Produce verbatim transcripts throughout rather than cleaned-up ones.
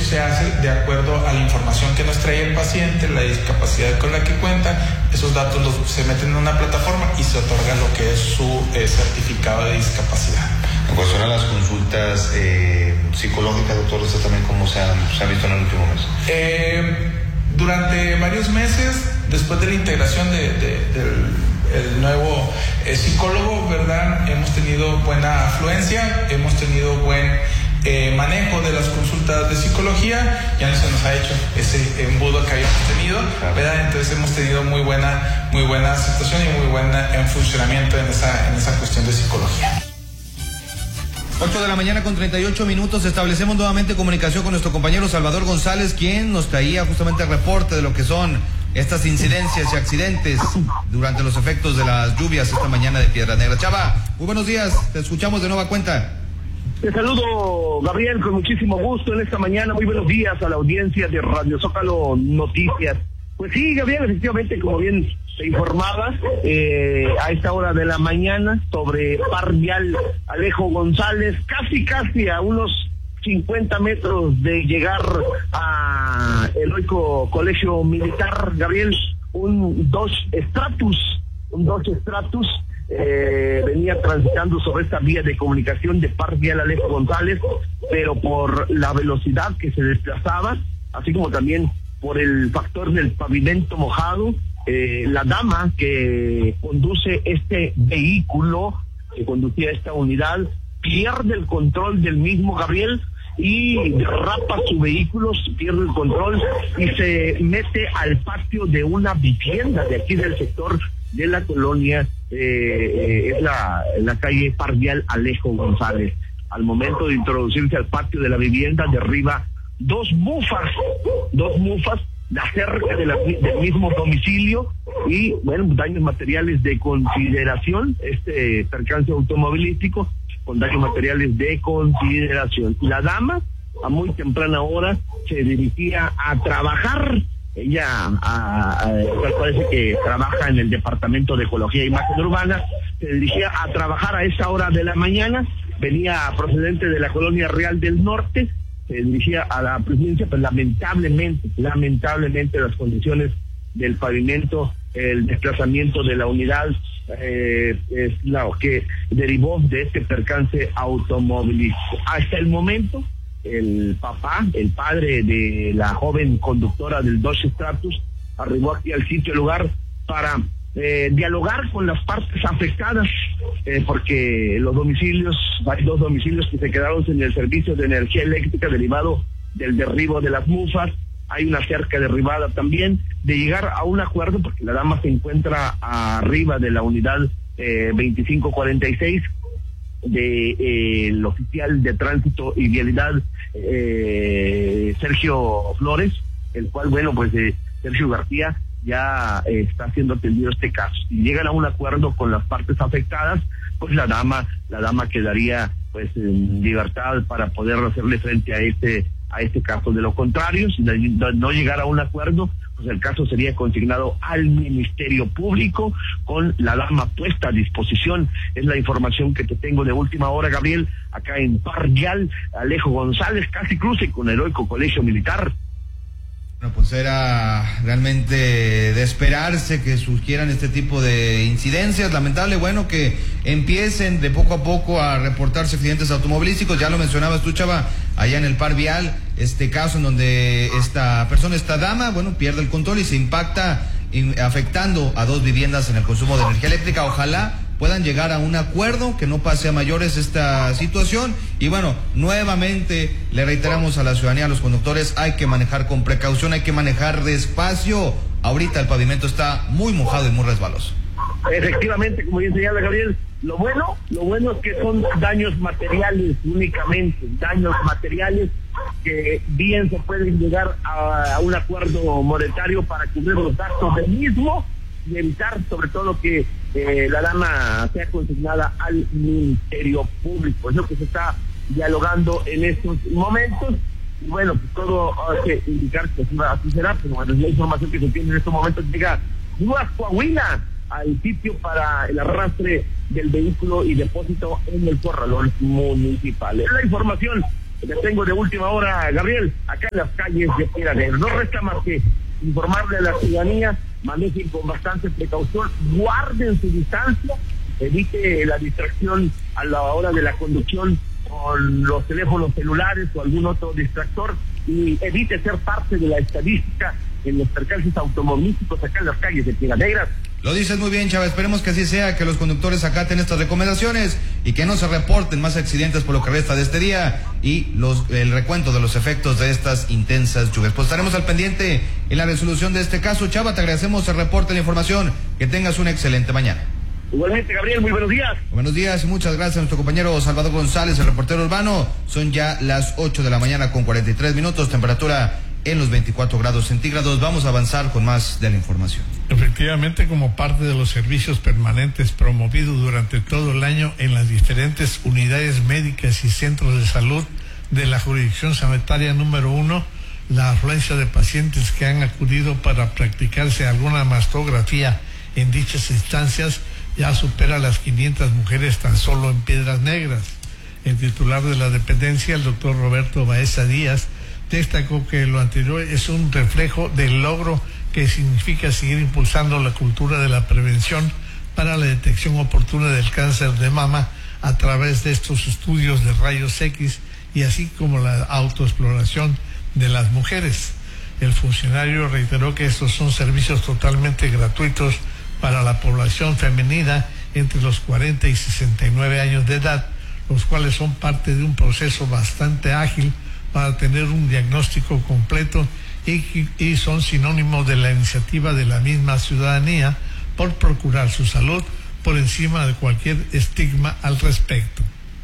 se hace de acuerdo a la información que nos trae el paciente, la discapacidad con la que cuenta. Esos datos los, se meten en una plataforma y se otorga lo que es su eh, certificado de discapacidad. En cuestión a las consultas eh, psicológicas, doctor, ¿esto también cómo se ha, se ha visto en el último mes? Eh, durante varios meses, después de la integración de, de, del el nuevo eh, psicólogo, ¿verdad? Hemos tenido buena afluencia, hemos tenido buen eh, manejo de las consultas de psicología, ya no se nos ha hecho ese embudo que habíamos tenido, ¿verdad? Entonces hemos tenido muy buena, muy buena aceptación y muy buena en funcionamiento en esa, en esa cuestión de psicología. ocho de la mañana con treinta y ocho minutos, establecemos nuevamente comunicación con nuestro compañero Salvador González, quien nos traía justamente el reporte de lo que son estas incidencias y accidentes durante los efectos de las lluvias esta mañana de Piedra Negra. Chava, muy buenos días, te escuchamos de nueva cuenta. Te saludo, Gabriel, con muchísimo gusto en esta mañana. Muy buenos días a la audiencia de Radio Zócalo Noticias. Pues sí, Gabriel, efectivamente, como bien te informabas, eh, a esta hora de la mañana, sobre Par Vial Alejo González, casi, casi a unos cincuenta metros de llegar a heroico colegio militar, Gabriel, un Dodge Stratus, un Dodge Stratus eh, venía transitando sobre esta vía de comunicación de Par Vial Alejo González, pero por la velocidad que se desplazaba, así como también por el factor del pavimento mojado, eh, la dama que conduce este vehículo, que conducía esta unidad, pierde el control del mismo, Gabriel, y derrapa su vehículo, pierde el control y se mete al patio de una vivienda de aquí del sector de la colonia, eh, es la, la calle Par Vial Alejo González. Al momento de introducirse al patio de la vivienda, derriba dos mufas, dos mufas de cerca de la, del mismo domicilio y, bueno, daños materiales de consideración, este percance automovilístico con daños materiales de consideración. La dama, a muy temprana hora, se dirigía a trabajar. Ella a, a, parece que trabaja en el Departamento de Ecología e Imagen Urbana, se dirigía a trabajar a esa hora de la mañana, venía procedente de la Colonia Real del Norte, se dirigía a la presidencia, pero lamentablemente, lamentablemente las condiciones del pavimento, el desplazamiento de la unidad, eh, es lo que derivó de este percance automovilístico. Hasta el momento, el papá, el padre de la joven conductora del Dodge Stratus, arribó aquí al sitio lugar para eh, dialogar con las partes afectadas, eh, porque los domicilios, hay dos domicilios que se quedaron sin el servicio de energía eléctrica derivado del derribo de las mufas. Hay una cerca derribada también, de llegar a un acuerdo, porque la dama se encuentra arriba de la unidad eh, veinticinco cuarenta y seis de eh, el oficial de tránsito y vialidad eh, Sergio Flores, el cual, bueno, pues eh, Sergio García ya eh, está siendo atendido este caso. Si llegan a un acuerdo con las partes afectadas, pues la dama, la dama quedaría pues en libertad para poder hacerle frente a este a este caso. De lo contrario, si no llegara a un acuerdo, pues el caso sería consignado al Ministerio Público con la dama puesta a disposición. Es la información que te tengo de última hora, Gabriel, acá en Par Vial Alejo González, casi cruce con Heroico Colegio Militar. Bueno, pues era realmente de esperarse que surgieran este tipo de incidencias. Lamentable, bueno, que empiecen de poco a poco a reportarse accidentes automovilísticos. Ya lo mencionabas tú, Chava, allá en el Par Vial, este caso en donde esta persona, esta dama, bueno, pierde el control y se impacta in, afectando a dos viviendas en el consumo de energía eléctrica. Ojalá puedan llegar a un acuerdo, que no pase a mayores esta situación. Y bueno, nuevamente le reiteramos a la ciudadanía, a los conductores, hay que manejar con precaución, hay que manejar despacio. Ahorita el pavimento está muy mojado y muy resbaloso. Efectivamente, como bien señala Gabriel, lo bueno, lo bueno es que son daños materiales únicamente, daños materiales que bien se pueden llegar a, a un acuerdo monetario para cubrir los gastos del mismo y evitar sobre todo que eh, la dama sea consignada al Ministerio Público. Es lo que se está dialogando en estos momentos. Y bueno, pues todo hay que indicar que así será, pero bueno, la información que se tiene en estos momentos llega Grúas Coahuila al sitio para el arrastre del vehículo y depósito en el corralón municipal. Es la información que tengo de última hora, Gabriel, acá en las calles de Tiradero. No resta más que informarle a la ciudadanía, manejen con bastante precaución, guarden su distancia, evite la distracción a la hora de la conducción con los teléfonos celulares o algún otro distractor, y evite ser parte de la estadística en los percances automovilísticos acá en las calles de Piedras Negras. Lo dices muy bien, Chava, esperemos que así sea, que los conductores acaten estas recomendaciones y que no se reporten más accidentes por lo que resta de este día y los el recuento de los efectos de estas intensas lluvias. Pues estaremos al pendiente en la resolución de este caso. Chava, te agradecemos el reporte, la información, que tengas una excelente mañana. Igualmente, Gabriel, muy buenos días. Buenos días y muchas gracias a nuestro compañero Salvador González, el reportero urbano. Son ya las ocho de la mañana con cuarenta y tres minutos, temperatura en los veinticuatro grados centígrados. Vamos a avanzar con más de la información. Efectivamente, como parte de los servicios permanentes promovidos durante todo el año en las diferentes unidades médicas y centros de salud de la jurisdicción sanitaria número uno, la afluencia de pacientes que han acudido para practicarse alguna mastografía en dichas instancias ya supera las quinientas mujeres tan solo en Piedras Negras. El titular de la dependencia, el doctor Roberto Baeza Díaz, destacó que lo anterior es un reflejo del logro que significa seguir impulsando la cultura de la prevención para la detección oportuna del cáncer de mama a través de estos estudios de rayos X y así como la autoexploración de las mujeres. El funcionario reiteró que estos son servicios totalmente gratuitos para la población femenina entre los cuarenta y sesenta y nueve años de edad, los cuales son parte de un proceso bastante ágil para tener un diagnóstico completo y, y son sinónimos de la iniciativa de la misma ciudadanía por procurar su salud por encima de cualquier estigma al respecto.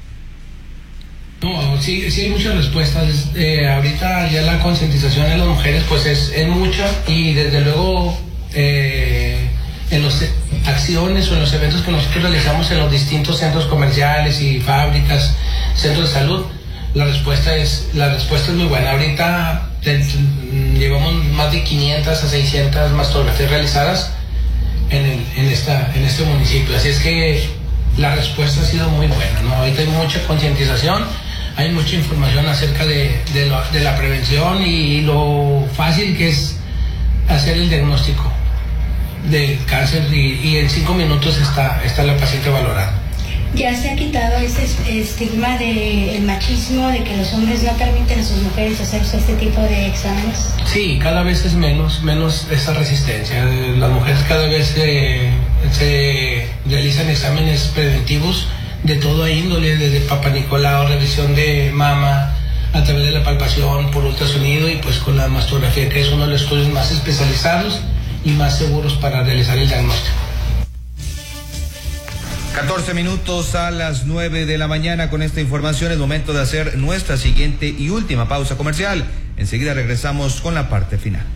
No, sí, sí hay muchas respuestas. Eh, ahorita ya la concientización de las mujeres pues es, es mucha y desde luego eh, en las acciones o en los eventos que nosotros realizamos en los distintos centros comerciales y fábricas, centros de salud, la respuesta es la respuesta es muy buena. Ahorita te, llevamos más de quinientas a seiscientas mastografías realizadas en, el, en, esta, en este municipio, así es que la respuesta ha sido muy buena, ¿no? Ahorita hay mucha concientización, hay mucha información acerca de, de, lo, de la prevención y lo fácil que es hacer el diagnóstico del cáncer y, y en cinco minutos está, está la paciente valorada. Ya se ha quitado ese estigma del machismo, de que los hombres no permiten a sus mujeres hacerse este tipo de exámenes. Sí, cada vez es menos, menos esa resistencia. Las mujeres cada vez se, se realizan exámenes preventivos de toda índole, desde Papa Nicolau, revisión de mama, a través de la palpación por ultrasonido y pues con la mastografía, que es uno de los estudios más especializados y más seguros para realizar el diagnóstico. catorce minutos a las nueve de la mañana. Con esta información es momento de hacer nuestra siguiente y última pausa comercial. Enseguida regresamos con la parte final.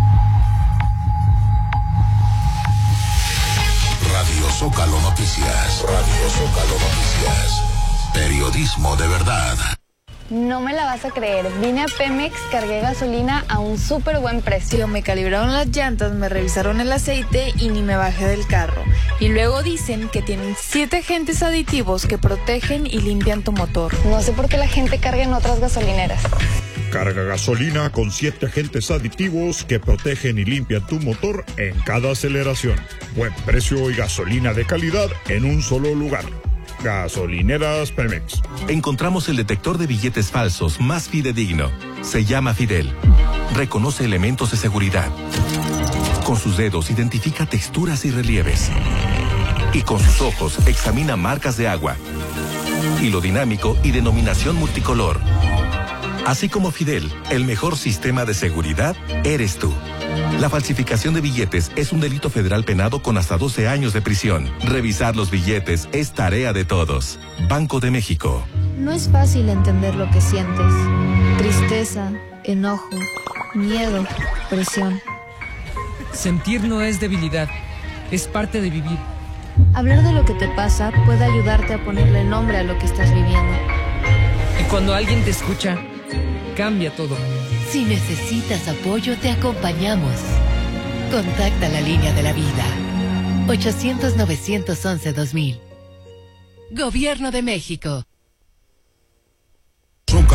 Radio Zócalo Noticias. Radio Zócalo Noticias. Periodismo de verdad. No me la vas a creer, vine a Pemex, cargué gasolina a un súper buen precio. Me calibraron las llantas, me revisaron el aceite y ni me bajé del carro. Y luego dicen que tienen siete agentes aditivos que protegen y limpian tu motor. No sé por qué la gente carga en otras gasolineras. Carga gasolina con siete agentes aditivos que protegen y limpian tu motor en cada aceleración. Buen precio y gasolina de calidad en un solo lugar. Gasolineras Pemex. Encontramos el detector de billetes falsos más fidedigno. Se llama Fidel. Reconoce elementos de seguridad. Con sus dedos identifica texturas y relieves. Y con sus ojos examina marcas de agua. Hilo dinámico y denominación multicolor. Así como Fidel, el mejor sistema de seguridad eres tú. La falsificación de billetes es un delito federal penado con hasta doce años de prisión. Revisar los billetes es tarea de todos. Banco de México. No es fácil entender lo que sientes. Tristeza, enojo, miedo, presión. Sentir no es debilidad, es parte de vivir. Hablar de lo que te pasa puede ayudarte a ponerle nombre a lo que estás viviendo. Y cuando alguien te escucha, cambia todo. Si necesitas apoyo, te acompañamos. Contacta la línea de la vida. ochocientos, novecientos once, dos mil. Gobierno de México. Zócalo Noticias.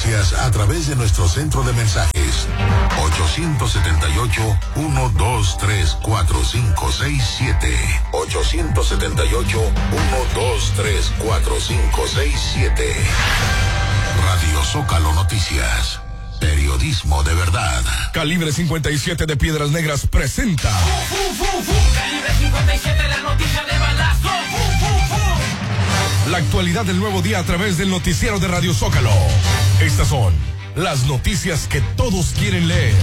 noticias a través de nuestro centro de mensajes ocho siete ocho, uno dos tres, cuatro cinco seis siete. ocho siete ocho, uno dos tres, cuatro cinco seis siete. Radio Zócalo Noticias. Periodismo de verdad. Calibre cincuenta y siete de Piedras Negras presenta. ¡Fu, fu, fu, fu! Calibre cincuenta y siete, la noticia de balazo. ¡Fu, fu, fu! La actualidad del nuevo día a través del noticiero de Radio Zócalo. Estas son las noticias que todos quieren leer.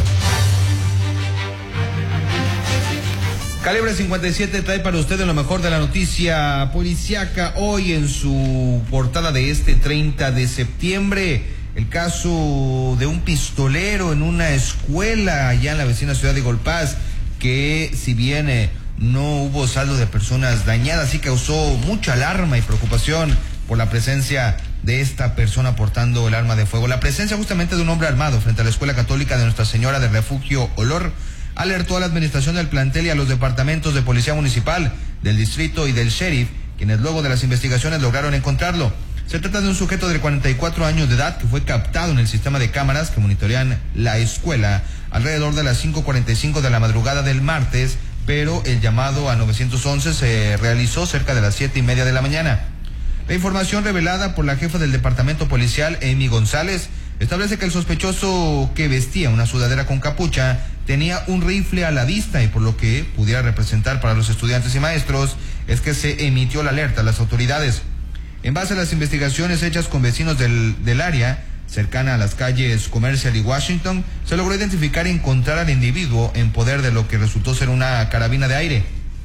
Calibre cincuenta y siete trae para ustedes lo mejor de la noticia policiaca hoy en su portada de este treinta de septiembre. El caso de un pistolero en una escuela allá en la vecina ciudad de Golpaz, que si bien eh, no hubo saldo de personas dañadas, sí causó mucha alarma y preocupación por la presencia de esta persona portando el arma de fuego. La presencia justamente de un hombre armado frente a la Escuela Católica de Nuestra Señora del Refugio Olor alertó a la administración del plantel y a los departamentos de Policía Municipal, del Distrito y del Sheriff, quienes luego de las investigaciones lograron encontrarlo. Se trata de un sujeto de cuarenta y cuatro años de edad que fue captado en el sistema de cámaras que monitorean la escuela alrededor de las cinco cuarenta y cinco de la madrugada del martes, pero el llamado a nueve once se realizó cerca de las siete y media de la mañana. La información revelada por la jefa del departamento policial, Amy González, establece que el sospechoso, que vestía una sudadera con capucha, tenía un rifle a la vista y por lo que pudiera representar para los estudiantes y maestros es que se emitió la alerta a las autoridades. En base a las investigaciones hechas con vecinos del, del área, cercana a las calles Comercial y Washington, se logró identificar y encontrar al individuo en poder de lo que resultó ser una carabina de aire.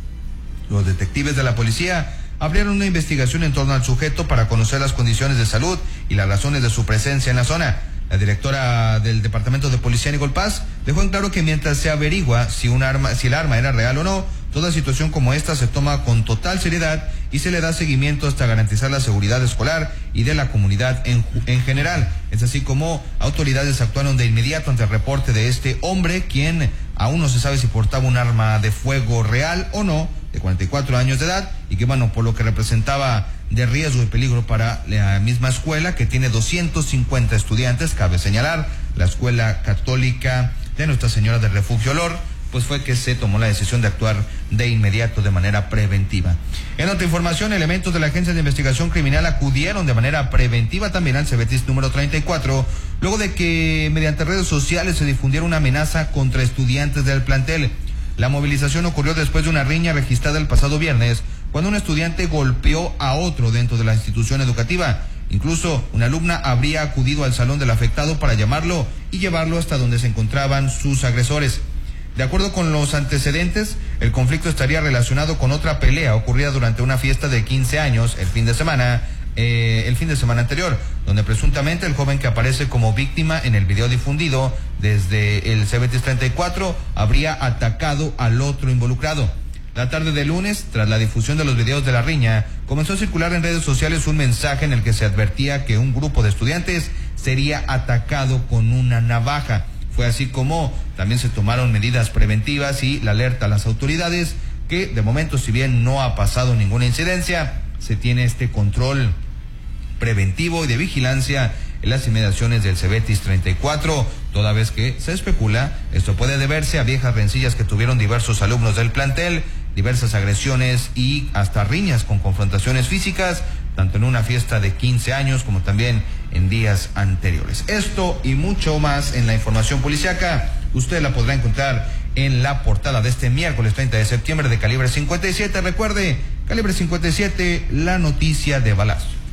Los detectives de la policía abrieron una investigación en torno al sujeto para conocer las condiciones de salud y las razones de su presencia en la zona. La directora del Departamento de Policía en Golpaz dejó en claro que mientras se averigua si un arma, si el arma era real o no, toda situación como esta se toma con total seriedad y se le da seguimiento hasta garantizar la seguridad escolar y de la comunidad en, en general. Es así como autoridades actuaron de inmediato ante el reporte de este hombre, quien aún no se sabe si portaba un arma de fuego real o no, de cuarenta y cuatro años de edad, y que bueno, por lo que representaba de riesgo y peligro para la misma escuela, que tiene doscientos cincuenta estudiantes, cabe señalar, la Escuela Católica de Nuestra Señora del Refugio Olor, pues fue que se tomó la decisión de actuar de inmediato de manera preventiva. En otra información, elementos de la Agencia de Investigación Criminal acudieron de manera preventiva también al Cebetis número treinta y cuatro, luego de que mediante redes sociales se difundiera una amenaza contra estudiantes del plantel. La movilización ocurrió después de una riña registrada el pasado viernes, cuando un estudiante golpeó a otro dentro de la institución educativa. Incluso una alumna habría acudido al salón del afectado para llamarlo y llevarlo hasta donde se encontraban sus agresores. De acuerdo con los antecedentes, el conflicto estaría relacionado con otra pelea ocurrida durante una fiesta de quince años el fin de semana, eh, el fin de semana anterior, donde presuntamente el joven que aparece como víctima en el video difundido desde el Cebetis treinta y cuatro habría atacado al otro involucrado. La tarde de lunes, tras la difusión de los videos de la riña, comenzó a circular en redes sociales un mensaje en el que se advertía que un grupo de estudiantes sería atacado con una navaja. Fue así como también se tomaron medidas preventivas y la alerta a las autoridades, que de momento, si bien no ha pasado ninguna incidencia, se tiene este control preventivo y de vigilancia en las inmediaciones del Cebetis treinta y cuatro, toda vez que se especula esto puede deberse a viejas rencillas que tuvieron diversos alumnos del plantel, diversas agresiones y hasta riñas con confrontaciones físicas, tanto en una fiesta de quince años como también en días anteriores. Esto y mucho más en la información policiaca, usted la podrá encontrar en la portada de este miércoles treinta de septiembre de Calibre cincuenta y siete. Recuerde, Calibre cincuenta y siete, la noticia de balazo.